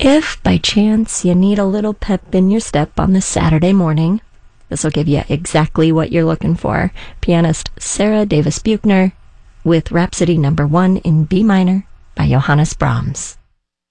If by chance you need a little pep in your step on this Saturday morning, this will give you exactly what you're looking for. Pianist Sarah Davis Buchner with Rhapsody No. 1 in B minor by Johannes Brahms.